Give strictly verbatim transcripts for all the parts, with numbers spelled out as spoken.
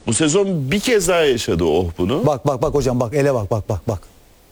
Bu sezon bir kez daha yaşadı oh bunu. Bak bak bak hocam bak ele bak bak bak bak.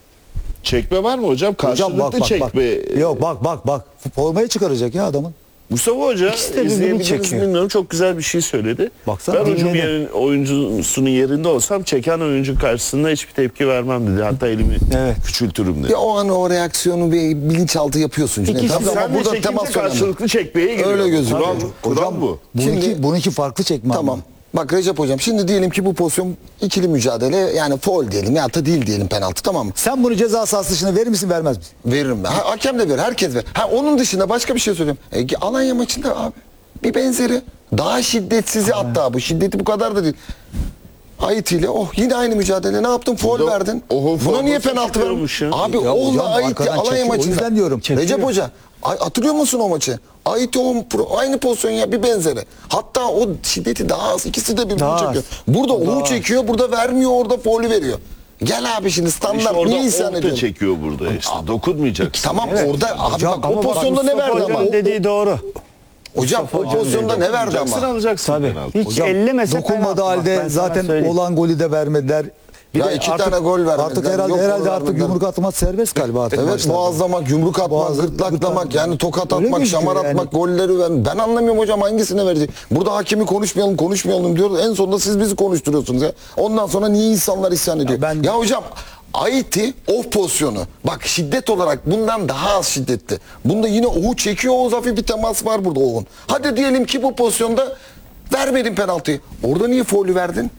Çekme var mı hocam? Karşılıklı Hocam bak bak çekme. bak. Yok bak bak bak. Formayı çıkaracak ya adamın. Mustafa Hoca İkisi de birbirini izleyebildiniz mi çekiyor. bilmiyorum, çok güzel bir şey söyledi. Baksana, ben hücum dinledi. yerin, oyuncusunun yerinde olsam çeken oyuncu karşısında hiçbir tepki vermem dedi. Hatta elimi Evet. küçültürüm dedi. Ya o an o reaksiyonu bir bilinçaltı yapıyorsun. Cüneyt. İkisi Tabii ama sen de burada çekince temas önemli. karşılıklı çekmeye giriyor. Öyle gözüküyor. Kural, kural Hocam bu. bununki, Şimdi- bununki farklı çekme Tamam. ama. Bak Recep hocam şimdi diyelim ki bu pozisyon ikili mücadele yani faul diyelim ya da değil diyelim penaltı tamam mı? Sen bunu ceza sahası dışına verir misin vermez misin? Veririm ben. Ha, hakem de verir herkes verir. Ha, onun dışında başka bir şey söyleyeyim. E, Alanya maçında abi bir benzeri daha şiddetsizi hatta bu şiddeti bu kadar da değil. Ait ile oh yine aynı mücadele ne yaptın faul Burada verdin. Oh'un Buna niye forması penaltı verdin? çıkıyormuş ya. Abi Ya Oh'la hocam, Ait arkadan Alanya çekiyor. O maçında. yüzden diyorum. Recep Çekiyor. Hoca ay- hatırlıyor musun o maçı? Ait Oh'un pro- aynı pozisyon ya bir benzeri. Hatta o şiddeti daha az ikisi de birbirini Daha az. çekiyor. Burada Oh'u çekiyor burada vermiyor orada faulü veriyor. Gel abi şimdi standart İşte orada niye isyan oh da ediyorsun? çekiyor burada işte. Dokunmayacaksın. Tamam Evet. orada abi Hocam, bak, o Ama bak, pozisyonda ne Mustafa verdi ama? Hoca'nın dediği doğru. Hocam o Hocam pozisyonda dedi. ne verdi Alacaksın, ama? alacaksın Tabii. penaltı. Hiç Hocam ellemese dokunmadığı penaltı. Bak, ben halde sana zaten söyleyeyim. olan golü de vermediler. Bir Ya de iki artık- tane gol vermediler. Artık herhalde Yok, herhalde gol artık vermediler. yumruk atmak serbest galiba artık. Evet maçlarda. boğazlamak, yumruk atmak, Boğaz- gırtlaklamak yani tokat Öyle atmak, gözüküyor şamar yani. atmak, golleri ver. Ben anlamıyorum hocam hangisine verecek. Burada hakemi konuşmayalım, konuşmayalım diyoruz. En sonunda siz bizi konuşturuyorsunuz ya. Ondan sonra niye insanlar isyan ediyor? Ya Ya, ben- hocam Ait'i off pozisyonu. Bak şiddet olarak bundan daha az şiddetli. Bunda yine Oğuz çekiyor. Oğuz hafif bir temas var burada Oğuz'un. Hadi diyelim ki bu pozisyonda vermedin penaltıyı. Orada niye faulü verdin?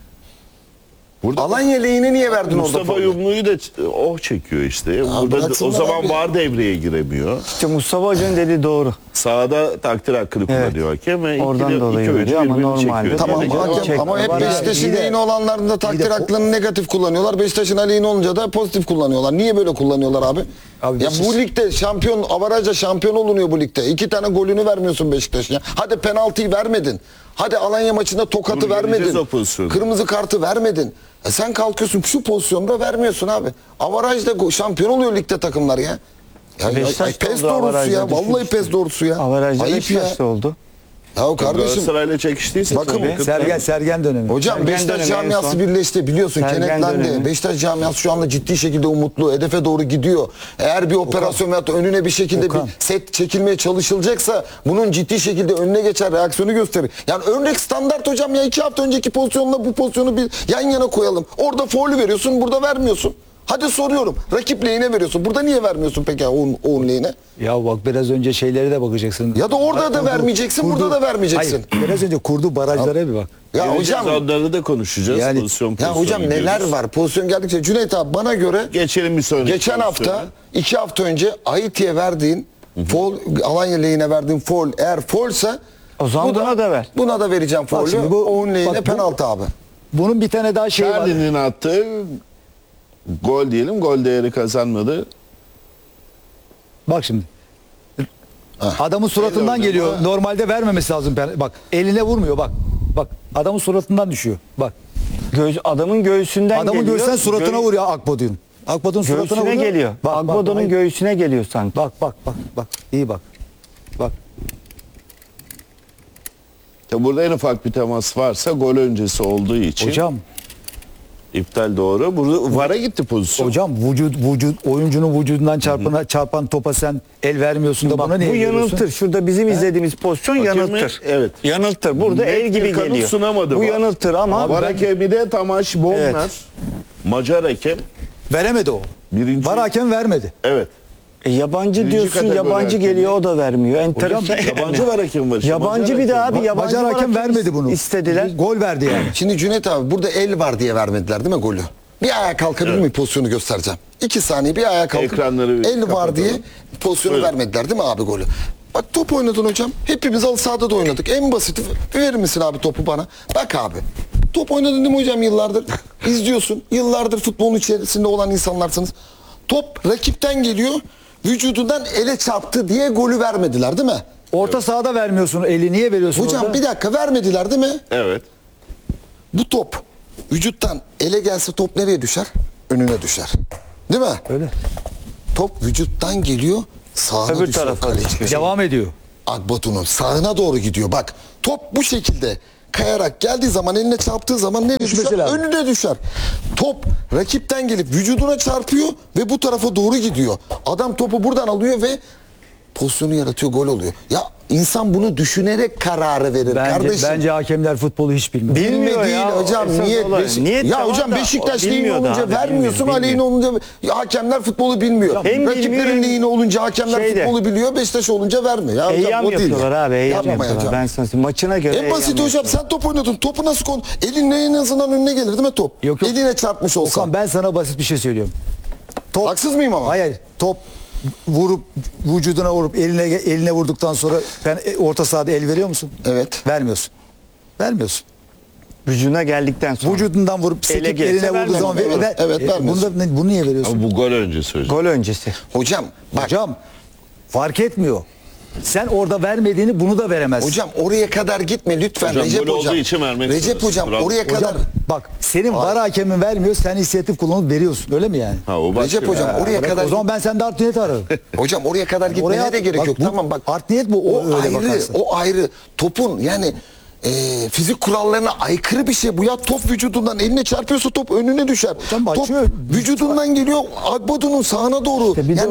Burada Alanya lehine niye verdin orada Mustafa faulü? Yumlu'yu da oh çekiyor işte. Burada o bıraksınlar zaman abi. VAR devreye giremiyor. İşte Mustafa Hoca'nın dediği doğru. Sahada takdir hakkını kullanıyor hakem ve Oradan ikili, dolayı iki oyuncu veriyor ama birbirini normalde çekiyor. Tamam Yani hakem, çek- ama hep var ya, Beşiktaş'ın iyi de- lehine olanlarında takdir iyi de- haklarını negatif kullanıyorlar. Beşiktaş'ın aleyhine olunca da pozitif kullanıyorlar. Niye böyle kullanıyorlar abi? Abi ya Beşiktaş- bu ligde şampiyon, avaraja şampiyon olunuyor bu ligde. İki tane golünü vermiyorsun Beşiktaş'ın ya. Hadi penaltıyı vermedin. Hadi Alanya maçında tokatı Dur, geleceğiz vermedin. o pozisyona. Kırmızı kartı vermedin. E sen kalkıyorsun şu pozisyonda vermiyorsun abi. Avarajda go- şampiyon oluyor ligde takımlar ya. Ya, ya Beşiktaş ay, pes oldu doğrusu avarajda ya. Vallahi düşmüştü. pes doğrusu ya. Avarajda Ayıp ya. Beşiktaş'ta oldu. Ya kardeşim. Galatasaray'la çekiştiyse Bakın, tabii. Sergen Sergen dönemi. Hocam Sergen Beşiktaş dönemi en camiası son. birleşti biliyorsun Sergen kenetlendi. dönemi. Beşiktaş camiası şu anda ciddi şekilde umutlu. Hedefe doğru gidiyor. Eğer bir operasyon veyahut da önüne bir şekilde Okan. bir set çekilmeye çalışılacaksa bunun ciddi şekilde önüne geçer reaksiyonu gösterir. Yani örnek standart hocam ya iki hafta önceki pozisyonla bu pozisyonu bir yan yana koyalım. Orada faulü veriyorsun burada vermiyorsun. Hadi soruyorum. Rakip lehine veriyorsun. Burada niye vermiyorsun peki Oğun, Oğun lehine? Ya bak biraz önce şeylere de bakacaksın. Ya da orada da Kurdu- vermeyeceksin, burada da vermeyeceksin. Hayır, biraz önce kurdu barajlara bir bak. Ya Geleceğiz, hocam onları da konuşacağız. Yani- pozisyon ya pozisyon hocam neler gidiyoruz. var? Pozisyon geldikçe Cüneyt abi bana göre Geçelim bir sonraki geçen pozisyona. hafta iki hafta önce Aiti'ye verdiğin foul, Alanya lehine verdiğin foul eğer foulse O zaman buna da ver. Buna da vereceğim foul'ü. şimdi bu- Oğun lehine bak bu- penaltı abi. Bunun bir tane daha şeyi var. Ferdi'nin attığı gol diyelim. Gol değeri kazanmadı. Bak şimdi. Adamın suratından hocam, geliyor. ha. Normalde vermemesi lazım. Bak eline vurmuyor bak. Bak adamın suratından düşüyor. Bak. Göğüs, adamın göğsünden Adamın geliyor. göğsünden suratına Göğ- vuruyor Akbodun. Akbodun suratına Göğsüne vuruyor. geliyor. Bak, bak, Agbodo'nun bak. göğsüne geliyor sanki. Bak bak bak bak. İyi bak. Bak. Ya burada en ufak bir temas varsa gol öncesi olduğu için Hocam iptal doğru. Burada VAR'a gitti pozisyon. hocam vücut vücut oyuncunun vücudundan çarpana çarpan topa sen el vermiyorsun da Bak, buna niye bu veriyorsun? yanıltır. Şurada bizim izlediğimiz pozisyon Hakemi- yanıltır. evet. Yanıltır. Burada Net el gibi bir kanıt geliyor. sunamadı Bu VAR. yanıltır ama VAR ben- hakemi de Tamaş Bomnar. Evet. Macar hakem. Veremedi o. Birinci- Var hakem vermedi. Evet. E, yabancı Birinci diyorsun, kategori yabancı hakemi. geliyor o da vermiyor. Enteresan. Yabancı var hakem var. işte. Yabancı Macar bir de hakem. abi yabancı Macar var hakem hakem vermedi bunu. istediler. Gol verdi yani. Şimdi Cüneyt abi burada el var diye vermediler değil mi golü? Bir ayağa kalkabilir miyim pozisyonu göstereceğim. İki saniye bir ayağa kalkıp Ekranları bir el var kapatalım. diye pozisyonu Buyurun. vermediler değil mi abi golü? Bak top oynadın hocam. Hepimiz halı sahada da oynadık. En basiti verir misin abi topu bana? Bak abi. Top oynadın değil mi hocam yıllardır? İzliyorsun. Yıllardır futbolun içerisinde olan insanlarsınız. Top rakipten geliyor. Vücudundan ele çarptı diye golü vermediler değil mi? Orta sahada vermiyorsun eli. Niye veriyorsun Hocam orada? bir dakika vermediler değil mi? Evet. Bu top vücuttan ele gelse top nereye düşer? Önüne düşer. Değil mi? Öyle. Top vücuttan geliyor sağına Öbür düşüyor tarafa kaleci. düşüyor. Devam ediyor. Akbatu'nun sağına doğru gidiyor. Bak top bu şekilde kayarak geldiği zaman eline çarptığı zaman nereye Düşmesi düşer? lazım. Önüne düşer. Top rakipten gelip vücuduna çarpıyor ve bu tarafa doğru gidiyor. Adam topu buradan alıyor ve pozisyonu yaratıyor, gol oluyor. Ya insan bunu düşünerek kararı verir Bence, kardeşim. bence hakemler futbolu hiç bilmiyor. Bilme Bilmiyor değil ya, hocam, esas niyet. olay. Beşik- Niyet de ya var hocam da Beşiktaş o lehine bilmiyor da olunca abi, vermiyorsun, bilmiyor, aleyhine olunca ya, hakemler futbolu bilmiyor. Hem Rakiplerin bilmiyor, lehine olunca hakemler şeyde- futbolu biliyor, Beşiktaş olunca vermiyor. Ya hocam Eyyam o değil. yapıyorlar abi. Eyyam Yapma yapıyorlar. hocam. Ben sana söyleyeyim, maçına göre En basit eyyam hocam, sen top oynadın. Topu nasıl kon? Elinle en azından önüne gelir değil mi top? Yok, yok. Eline çarpmış olsa. Okan ben sana basit bir şey söylüyorum. Top, Haksız mıyım ama? Hayır, top vurup vücuduna vurup eline eline vurduktan sonra ben e, orta sahada el veriyor musun? Evet. Vermiyorsun. Vermiyorsun. Vücuduna geldikten sonra. Vücudundan vurup sekip gelirse eline vurduğu vermem. zaman Evet, ver, evet, e, vermiyorsun. bunu, da- bunu niye veriyorsun? Ama bu gol öncesi hocam. Gol öncesi. Hocam bak. Hocam, Hocam fark etmiyor. Sen orada vermediğini bunu da veremezsin. oraya kadar gitme lütfen Hocam, Recep gol hocam. olduğu için vermek Recep zorundasın. hocam Bravo. oraya kadar. Hocam bak senin var hakemin vermiyor, sen inisiyatif kullanıp veriyorsun. Öyle mi yani? Ha, o başka Recep bir- hocam oraya Bırak, kadar. o zaman ben sende art niyet ararım. Hocam oraya kadar gitmene Oraya- de gerek bak yok. bu Tamam bak. art niyet bu, o O öyle ayrı, bakarsın. o ayrı. Topun yani e, fizik kurallarına aykırı bir şey bu ya. Top vücudundan eline çarpıyorsa top önüne düşer. Hocam top açıyor. vücudundan geliyor Agbadu'nun sağına doğru. İşte bir de yani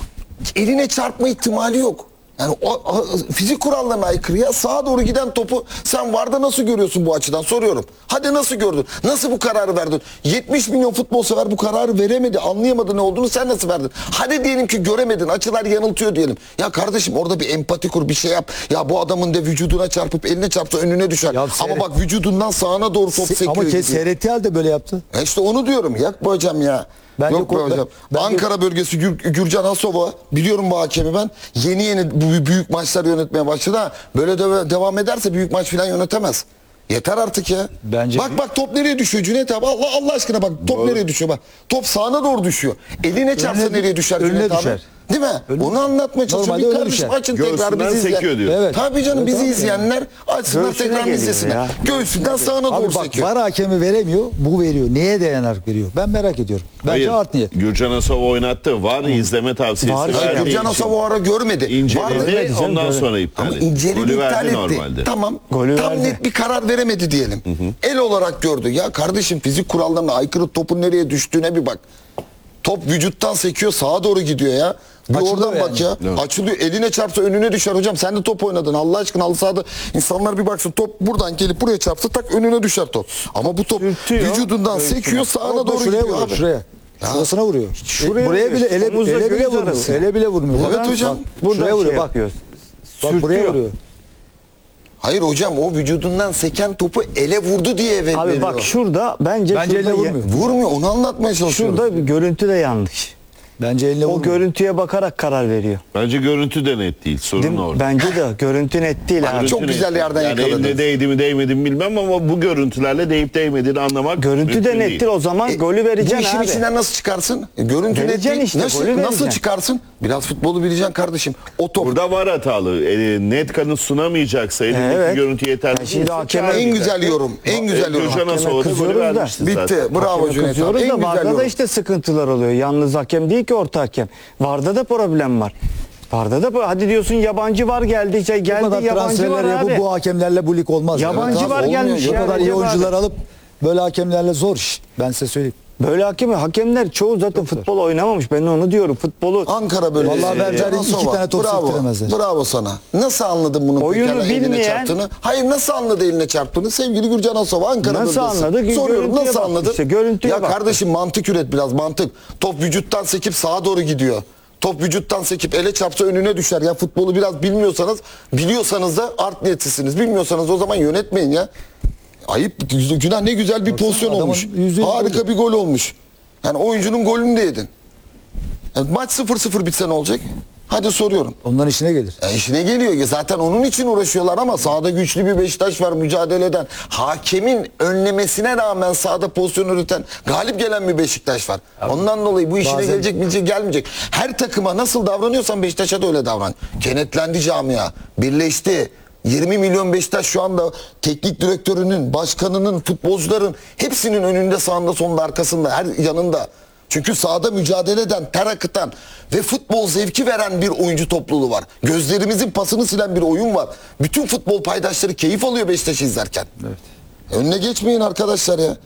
o- eline çarpma ihtimali yok. Yani o, o- fizik kurallarına aykırı ya. Sağa doğru giden topu sen VAR'da nasıl görüyorsun bu açıdan soruyorum. Hadi nasıl gördün? Nasıl bu kararı verdin? yetmiş milyon futbol sever bu kararı veremedi, anlayamadı ne olduğunu, sen nasıl verdin? Hadi diyelim ki göremedin, açılar yanıltıyor diyelim. Ya kardeşim orada bir empati kur, bir şey yap. Ya bu adamın da vücuduna çarpıp eline çarpsa önüne düşer. Ya Ama seyret- bak vücudundan sağına doğru top Se- sekiyor. Ama kes gidiyor. seyrettiği halde böyle yaptı. E işte onu diyorum. Yak be hocam ya. Bence Yok be ko- hocam. ben- bence- Ankara bölgesi Gür, Gürcan Hasova, biliyorum bu hakemi ben. Yeni yeni bu büyük maçlar yönetmeye başladı ha. Böyle de, devam ederse büyük maç falan yönetemez. Yeter artık ya. Bence- Bak bak top nereye düşüyor Cüneyt abi? Allah Allah aşkına bak top nereye düşüyor bak. Top sağına doğru düşüyor. Eline çarpsa Önüne- nereye düşer önüne Cüneyt abi? düşer. Değil mi? Önüne- Onu anlatmaya çalışıyorum. Normalde Bir öyle kardeşim düşer. açın tekrar Göğsünden bizi sekiyor izleyen. diyor. Evet. Tabii canım Evet bizi abi. izleyenler açsınlar Göğsüne tekrar geliyor izlesinler. ya. Göğsünden sağına Abi doğru bak sekiyor. var hakemi veremiyor, bu veriyor. Neye dayanarak veriyor? Ben merak ediyorum. Bence Hayır. art niyet. Gürcan Asov oynattı. Var izleme tavsiyesi Var. verdiği Gürcan için Asaf o ara görmedi. Vardı. İnceledi, canım, ondan böyle. sonra iptal Ama etti. inceledi, Golü iptal verdi etti. normalde. Tamam. Golü tam verdi. net bir karar veremedi diyelim. El olarak gördü. Ya kardeşim fizik kurallarına aykırı topun nereye düştüğüne bir bak. Top vücuttan sekiyor, sağa doğru gidiyor ya. Bir Açılıyor oradan bak ya. Evet. Açılıyor. Eline çarpsa önüne düşer hocam. Sen de top oynadın. Allah aşkına halı sahada insanlar bir baksın top buradan gelip buraya çarpsa tak önüne düşer top. Ama bu top Sürtüyor. vücudundan Böyle sekiyor, sağına Ama doğru şuraya gidiyor vuruyor, abi. şuraya. Şurasına vuruyor. Şuraya buraya vuruyor. bile ele, Omuzla ele bile göğüs vurmuyor. arası. Ele bile vurmuyor. Evet Bak, hocam. bak, şuraya şey vuruyor bak. yapıyor. Bak buraya Sürtüyor. vuruyor. Hayır hocam o vücudundan seken topu ele vurdu diye ver, Abi veriyor. bak şurada bence, Bence şurada elle ya- vurmuyor. Vurmuyor onu anlatmaya çalışıyorum. Şurada bir görüntü de yanlış. Bence eline O vurmuyor. görüntüye bakarak karar veriyor. Bence görüntü de net değil. Sorun Değil mi? orada. Bence de görüntü net değil abi. çok Görüntü güzel net. yerden yani yakaladın. elde değdi mi değmedi mi bilmem ama bu görüntülerle değip değmediğini anlamak Görüntü de mümkün nettir, değil. o zaman E, golü Bu vereceksin işin abi. içinden nasıl çıkarsın? E, görüntü net Vereceksin değil. işte, nasıl, golü nasıl vereceksin. çıkarsın? Biraz futbolu bileceksin kardeşim. O top. Burada var hatalı. E, net kanıt sunamayacaksa elindeki Evet. görüntü yeterli. Ya şimdi değilse hakeme- çağır en bize. güzel yorum. En güzel yorum. Gürcan Asov'a da golü kızıyoruz da. vermişti Bitti. zaten. Bravo Hakeme Cüneyt abi. kızıyoruz En da güzel VAR'da da yorum. işte sıkıntılar oluyor. Yalnız hakem değil ki orta hakem. VAR'da da problem var. VAR'da da bu- hadi diyorsun yabancı var geldi. Şey, Bu geldi kadar yabancı var transferler abi. yapıp bu hakemlerle bu lig olmaz. Yabancı Evet, var olmuyor. gelmiş Bu ya, kadar iyi Recep abi. oyuncular alıp böyle hakemlerle zor iş. Ben size söyleyeyim. Böyle hakem, hakemler çoğu zaten futbol oynamamış. Ben onu diyorum. Futbolu Ankara bölgesi. Vallahi ben Gürcan derim, iki Asova. tane top Bravo. sektiremezler. Bravo sana. Nasıl anladın bunun Oyunu pekala eline bilmeyen- çarptığını? Hayır nasıl anladı eline çarptığını? Sevgili Gürcan Asova Ankara Nasıl bölgesi. anladı? Gö- Soruyorum görüntüye nasıl bak. anladın? İşte görüntüye ya bak. kardeşim mantık üret biraz mantık. Top vücuttan sekip sağa doğru gidiyor. Top vücuttan sekip ele çarpsa önüne düşer. Ya futbolu biraz bilmiyorsanız, biliyorsanız da art niyetlisiniz. Bilmiyorsanız o zaman yönetmeyin ya. Ayıp, günah ne güzel bir pozisyon adamın olmuş. yüzde yüz Harika golü. bir gol olmuş. Yani oyuncunun golünü de yedin. Yani maç sıfır sıfır bitse ne olacak? Hadi soruyorum. Onların işine gelir. E işine geliyor ki zaten onun için uğraşıyorlar ama sahada güçlü bir Beşiktaş var mücadele eden. Hakemin önlemesine rağmen sahada pozisyon üreten galip gelen bir Beşiktaş var. Ondan dolayı bu işine bazen- gelecek bilecek gelmeyecek. Her takıma nasıl davranıyorsan Beşiktaş'a da öyle davran. Kenetlendi camia. Birleşti. yirmi milyon Beşiktaş şu anda teknik direktörünün, başkanının, futbolcuların hepsinin önünde, sağında, sonunda, arkasında, her yanında. Çünkü sahada mücadele eden, ter akıtan ve futbol zevki veren bir oyuncu topluluğu var. Gözlerimizin pasını silen bir oyun var. Bütün futbol paydaşları keyif alıyor Beşiktaş'ı izlerken. Evet. Önüne geçmeyin arkadaşlar ya.